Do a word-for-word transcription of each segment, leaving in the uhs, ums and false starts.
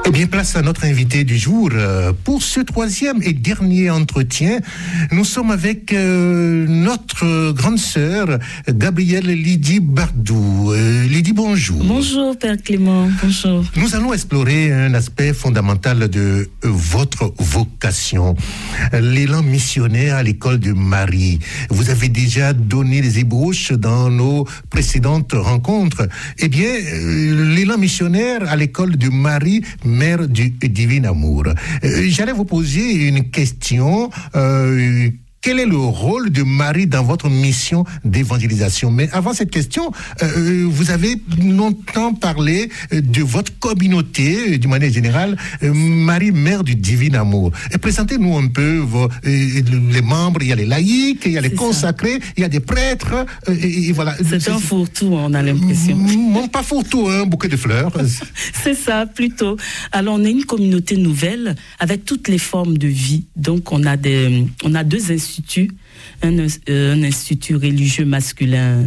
Eh bien, place à notre invité du jour. Pour ce troisième et dernier entretien, nous sommes avec euh, notre grande sœur, Gabrielle Lydie Bardou. Euh, Lydie, bonjour. Bonjour, Père Clément. Bonjour. Nous allons explorer un aspect fondamental de votre vocation, l'élan missionnaire à l'école de Marie. Vous avez déjà donné des ébauches dans nos précédentes rencontres. Eh bien, euh, l'élan missionnaire à l'école de Marie, Mère du divin amour. Euh, j'allais vous poser une question. Euh, Quel est le rôle de Marie dans votre mission d'évangélisation? Mais avant cette question, euh, vous avez longtemps parlé de votre communauté, d'une manière générale, euh, Marie, Mère du divin amour. Et présentez-nous un peu vos, euh, les membres. Il y a les laïcs, il y a les c'est consacrés, ça. Il y a des prêtres. Euh, et, et voilà. C'est, c'est un fourre-tout, on a l'impression. Non, pas fourre-tout, un bouquet de fleurs. C'est ça, plutôt. Alors, on est une communauté nouvelle avec toutes les formes de vie. Donc, on a des, on a deux instituts. Un, euh, un institut religieux masculin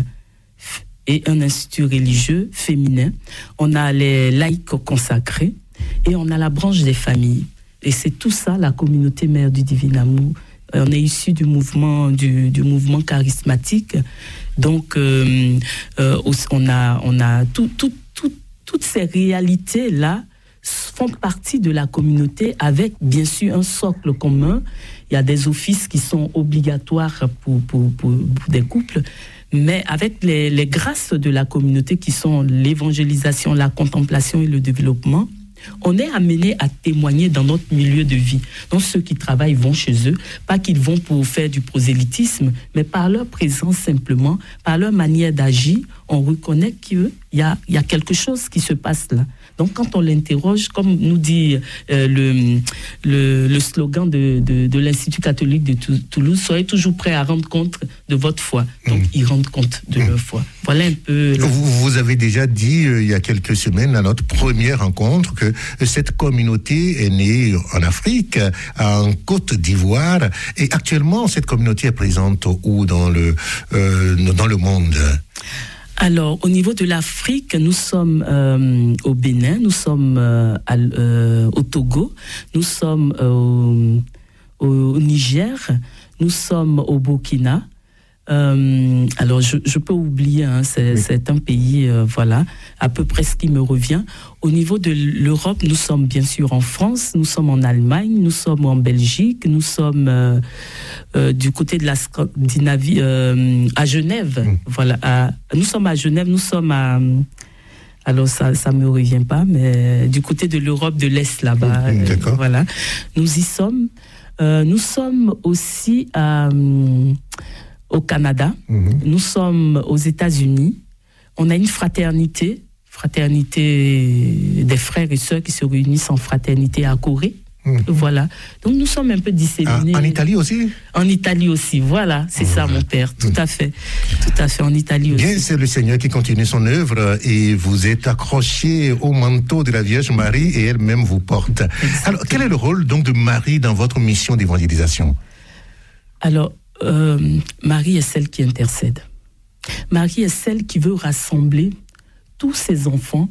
et un institut religieux féminin. On a les laïcs consacrés et on a la branche des familles. Et c'est tout ça, la communauté Mère du divin amour. On est issu du mouvement, du, du mouvement charismatique. Donc, euh, euh, on a, on a tout, tout, tout, toutes ces réalités-là font partie de la communauté avec, bien sûr, un socle commun. Il y a des offices qui sont obligatoires pour, pour, pour, pour des couples, mais avec les, les grâces de la communauté qui sont l'évangélisation, la contemplation et le développement, on est amené à témoigner dans notre milieu de vie. Donc ceux qui travaillent vont chez eux, pas qu'ils vont pour faire du prosélytisme, mais par leur présence simplement, par leur manière d'agir, on reconnaît qu'il y a, il y a quelque chose qui se passe là. Donc, quand on l'interroge, comme nous dit euh, le, le, le slogan de, de, de l'Institut catholique de Toulouse, soyez toujours prêts à rendre compte de votre foi. Donc, mmh. ils rendent compte de mmh. leur foi. Voilà un peu... Vous, vous avez déjà dit, euh, il y a quelques semaines, à notre première rencontre, que cette communauté est née en Afrique, en Côte d'Ivoire, et actuellement, cette communauté est présente où dans le, euh, dans le monde ? Alors, au niveau de l'Afrique, nous sommes euh, au Bénin, nous sommes euh, à, euh, au Togo, nous sommes euh, au, au Niger, nous sommes au Burkina. Euh, alors, je, je peux oublier, hein, c'est, oui. c'est un pays, euh, voilà, à peu près ce qui me revient. Au niveau de l'Europe, nous sommes bien sûr en France, nous sommes en Allemagne, nous sommes en Belgique, nous sommes euh, euh, du côté de la Scandinavie, euh, à Genève. Mmh. Voilà, à, nous sommes à Genève, nous sommes à... Alors, ça ça me revient pas, mais du côté de l'Europe de l'Est, là-bas. Mmh, d'accord. Euh, voilà, nous y sommes. Euh, nous sommes aussi à... Euh, au Canada, mmh. nous sommes aux États-Unis, on a une fraternité, fraternité des frères et sœurs qui se réunissent en fraternité à Corée. Mmh. Voilà. Donc nous sommes un peu disséminés. Ah, en Italie aussi ? En Italie aussi, voilà, c'est mmh. ça mon père, tout à fait. Tout à fait, en Italie aussi. Bien, c'est le Seigneur qui continue son œuvre et vous êtes accroché au manteau de la Vierge Marie et elle-même vous porte. Exactement. Alors, quel est le rôle donc de Marie dans votre mission d'évangélisation ? Alors, Euh, Marie est celle qui intercède. Marie est celle qui veut rassembler tous ses enfants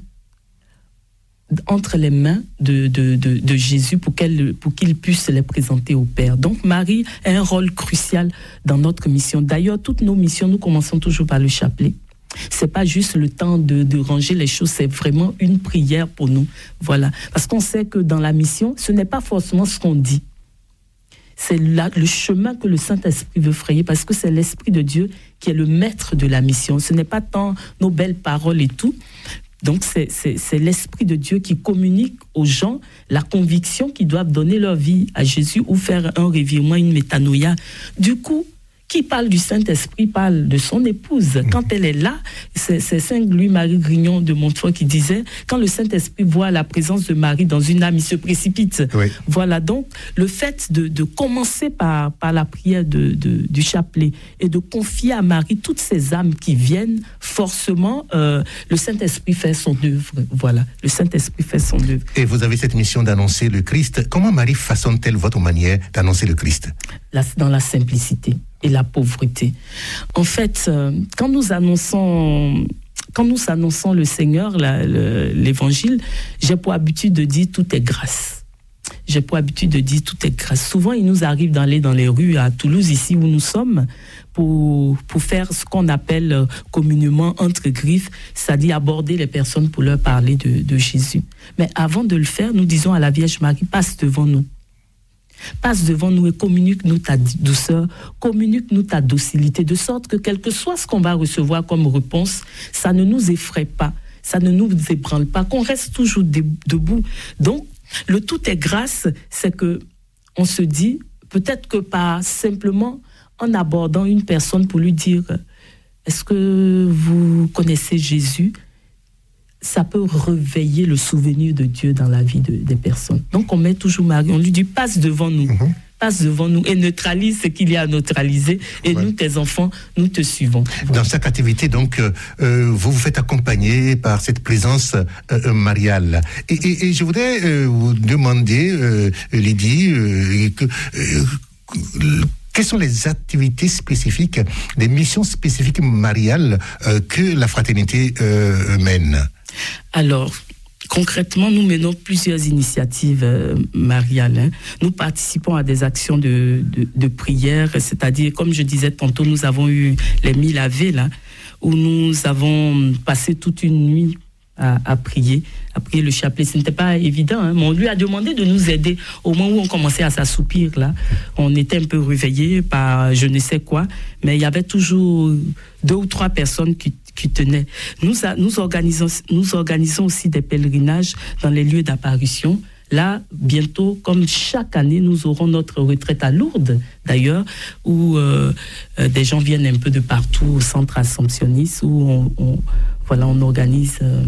entre les mains de, de, de, de Jésus pour, qu'elle, pour qu'il puisse les présenter au Père. Donc Marie a un rôle crucial dans notre mission. D'ailleurs, toutes nos missions, nous commençons toujours par le chapelet. C'est pas juste le temps de, de ranger les choses, c'est vraiment une prière pour nous. Voilà. Parce qu'on sait que dans la mission, ce n'est pas forcément ce qu'on dit. C'est là, le chemin que le Saint-Esprit veut frayer, parce que c'est l'Esprit de Dieu qui est le maître de la mission. Ce n'est pas tant nos belles paroles et tout. Donc, c'est, c'est, c'est l'Esprit de Dieu qui communique aux gens la conviction qu'ils doivent donner leur vie à Jésus ou faire un revirement, une métanoïa. Du coup, qui parle du Saint-Esprit parle de son épouse. Quand elle est là, c'est, c'est Saint Louis-Marie Grignon de Montfort qui disait, quand le Saint-Esprit voit la présence de Marie dans une âme, il se précipite. Oui. Voilà, donc le fait de, de commencer par, par la prière de, de, du chapelet et de confier à Marie toutes ces âmes qui viennent, forcément, euh, le Saint-Esprit fait son œuvre. Voilà, le Saint-Esprit fait son œuvre. Et vous avez cette mission d'annoncer le Christ. Comment Marie façonne-t-elle votre manière d'annoncer le Christ ? La, dans la simplicité et la pauvreté. En fait, euh, quand nous annonçons quand nous annonçons le Seigneur, la, le, l'évangile, j'ai pour habitude de dire tout est grâce. J'ai pour habitude de dire tout est grâce. Souvent, il nous arrive d'aller dans les rues à Toulouse, ici où nous sommes, pour, pour faire ce qu'on appelle communément entre griffes, c'est-à-dire aborder les personnes pour leur parler de, de Jésus. Mais avant de le faire, nous disons à la Vierge Marie, passe devant nous. Passe devant nous et communique-nous ta douceur, communique-nous ta docilité, de sorte que quel que soit ce qu'on va recevoir comme réponse, ça ne nous effraie pas, ça ne nous ébranle pas, qu'on reste toujours debout. Donc, le tout est grâce, c'est que on se dit, peut-être que par simplement en abordant une personne pour lui dire, est-ce que vous connaissez Jésus ? Ça peut réveiller le souvenir de Dieu dans la vie de, des personnes. Donc on met toujours Marie, on lui dit passe devant nous, mm-hmm. passe devant nous et neutralise ce qu'il y a à neutraliser. Et ouais. nous, tes enfants, nous te suivons. Voilà. Dans chaque activité, donc, euh, vous vous faites accompagner par cette présence euh, mariale. Et, et, et je voudrais euh, vous demander, euh, Lydie, euh, que, euh, quelles sont les activités spécifiques, les missions spécifiques mariales euh, que la fraternité euh, mène? Alors, concrètement, nous menons plusieurs initiatives euh, mariales. Hein. Nous participons à des actions de, de, de prière, c'est-à-dire, comme je disais tantôt, nous avons eu les mille lavés, là, où nous avons passé toute une nuit à, à prier, à prier le chapelet. Ce n'était pas évident, hein, mais on lui a demandé de nous aider. Au moment où on commençait à s'assoupir, là, on était un peu réveillés par je ne sais quoi, mais il y avait toujours deux ou trois personnes qui qui tenaient. Nous, a, nous, organisons, nous organisons aussi des pèlerinages dans les lieux d'apparition. Là, bientôt, comme chaque année, nous aurons notre retraite à Lourdes, d'ailleurs, où euh, euh, des gens viennent un peu de partout au centre assomptionniste, où on, on, voilà, on, organise, euh,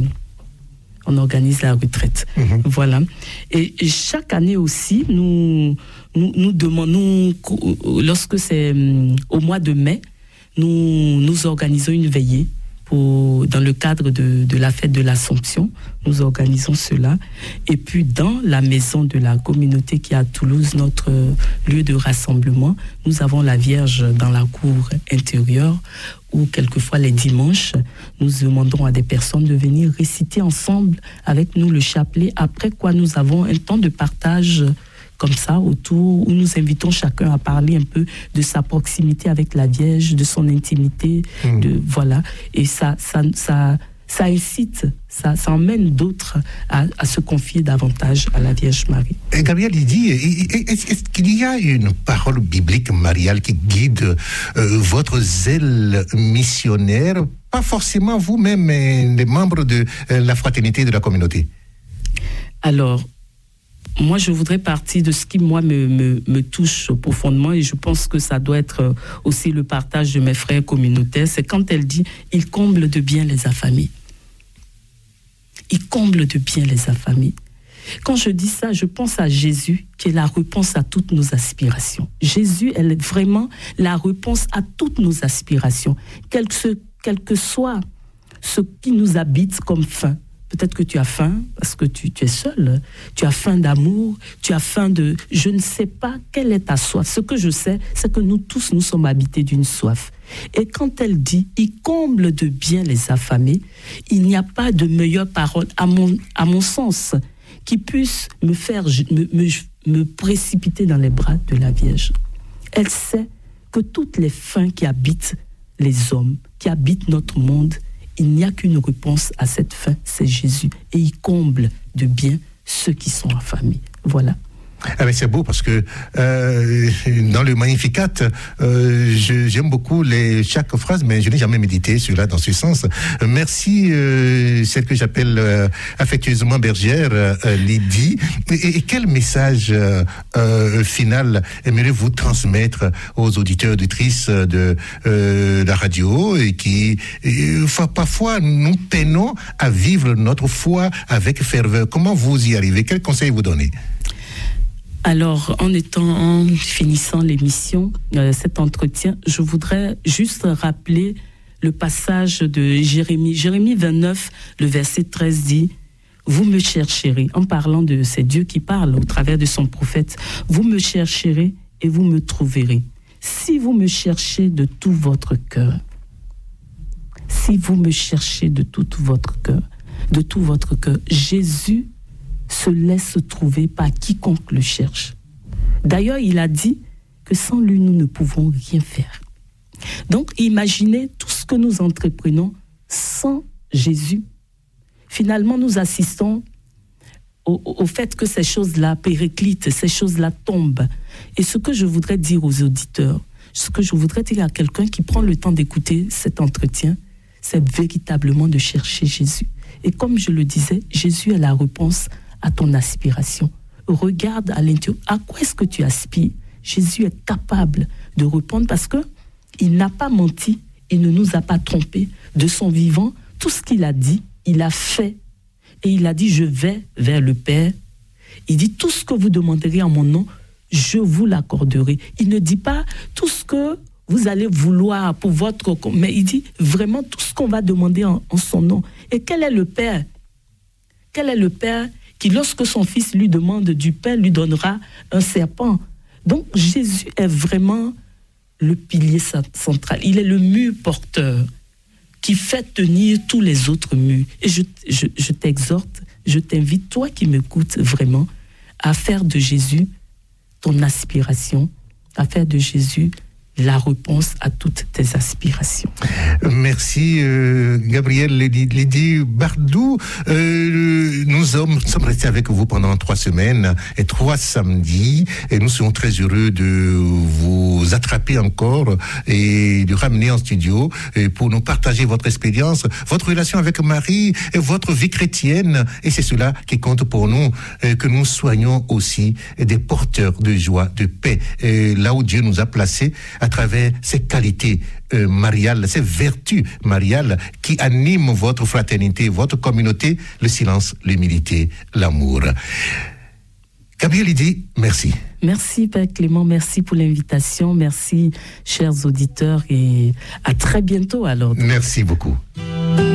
on organise la retraite. Mmh. Voilà. Et, et chaque année aussi, nous, nous, nous demandons, nous, lorsque c'est euh, au mois de mai, nous, nous organisons une veillée. Pour, dans le cadre de, de la fête de l'Assomption, nous organisons cela. Et puis dans la maison de la communauté qui est à Toulouse, notre lieu de rassemblement, nous avons la Vierge dans la cour intérieure où quelquefois les dimanches, nous demandons à des personnes de venir réciter ensemble avec nous le chapelet, après quoi nous avons un temps de partage comme ça, autour, où nous invitons chacun à parler un peu de sa proximité avec la Vierge, de son intimité, mmh. de, voilà. Et ça, ça, ça, ça incite, ça, ça emmène d'autres à, à se confier davantage à la Vierge Marie. Et Gabriel, il dit, est-ce, est-ce qu'il y a une parole biblique mariale qui guide euh, votre zèle missionnaire, pas forcément vous-même, mais les membres de euh, la fraternité de la communauté? Alors, moi, je voudrais partir de ce qui, moi, me, me, me touche profondément, et je pense que ça doit être aussi le partage de mes frères communautaires, c'est quand elle dit « Il comble de bien les affamés ». Il comble de bien les affamés. Quand je dis ça, je pense à Jésus, qui est la réponse à toutes nos aspirations. Jésus, elle est vraiment la réponse à toutes nos aspirations, quel que, quel que soit ce qui nous habite comme faim. Peut-être que tu as faim parce que tu, tu es seul, tu as faim d'amour, tu as faim de... Je ne sais pas quelle est ta soif. Ce que je sais, c'est que nous tous, nous sommes habités d'une soif. Et quand elle dit « Il comble de bien les affamés », il n'y a pas de meilleure parole, à mon, à mon sens, qui puisse me faire me, me, me précipiter dans les bras de la Vierge. Elle sait que toutes les faims qui habitent les hommes, qui habitent notre monde, il n'y a qu'une réponse à cette faim, c'est Jésus. Et il comble de bien ceux qui sont affamés. Voilà. Ah mais c'est beau parce que euh, dans le Magnificat, euh, je, j'aime beaucoup les, chaque phrase, mais je n'ai jamais médité cela dans ce sens. Merci, euh, celle que j'appelle euh, affectueusement bergère, euh, Lydie. Et, et quel message euh, euh, final aimeriez-vous transmettre aux auditeurs, auditrices de euh, la radio et qui euh, parfois nous peinons à vivre notre foi avec ferveur? Comment vous y arrivez? Quels conseils vous donnez? Alors, en étant, en finissant l'émission, euh, cet entretien, je voudrais juste rappeler le passage de Jérémie. Jérémie vingt-neuf, le verset treize dit « Vous me chercherez », en parlant de c'est Dieu qui parle au travers de son prophète, « Vous me chercherez et vous me trouverez. Si vous me cherchez de tout votre cœur. » si vous me cherchez de tout votre cœur, de tout votre cœur, Jésus se laisse trouver par quiconque le cherche. D'ailleurs, il a dit que sans lui, nous ne pouvons rien faire. Donc, imaginez tout ce que nous entreprenons sans Jésus. Finalement, nous assistons au, au fait que ces choses-là périclitent, ces choses-là tombent. Et ce que je voudrais dire aux auditeurs, ce que je voudrais dire à quelqu'un qui prend le temps d'écouter cet entretien, c'est véritablement de chercher Jésus. Et comme je le disais, Jésus est la réponse à ton aspiration. Regarde à l'intérieur, à quoi est-ce que tu aspires? Jésus est capable de répondre parce que il n'a pas menti, il ne nous a pas trompés. De son vivant, tout ce qu'il a dit, il a fait. Et il a dit, je vais vers le Père. Il dit, tout ce que vous demanderez en mon nom, je vous l'accorderai. Il ne dit pas tout ce que vous allez vouloir pour votre... Mais il dit vraiment tout ce qu'on va demander en, en son nom. Et quel est le Père? Quel est le Père qui, lorsque son fils lui demande du pain, lui donnera un serpent? Donc, Jésus est vraiment le pilier central. Il est le mur porteur qui fait tenir tous les autres murs. Et je, je, je t'exhorte, je t'invite, toi qui m'écoutes vraiment, à faire de Jésus ton aspiration, à faire de Jésus la réponse à toutes tes aspirations. Merci euh, Gabriel Lydie Bardou. Euh, nous sommes, sommes restés avec vous pendant trois semaines et trois samedis et nous sommes très heureux de vous attraper encore et de ramener en studio et pour nous partager votre expérience, votre relation avec Marie et votre vie chrétienne. Et c'est cela qui compte pour nous, que nous soyons aussi des porteurs de joie, de paix, et là où Dieu nous a placés à travers ces qualités euh, mariales, ces vertus mariales qui animent votre fraternité, votre communauté, le silence, l'humilité, l'amour. Gabriel Lydie, merci. Merci Père Clément, merci pour l'invitation, merci chers auditeurs et à très bientôt alors. Merci beaucoup.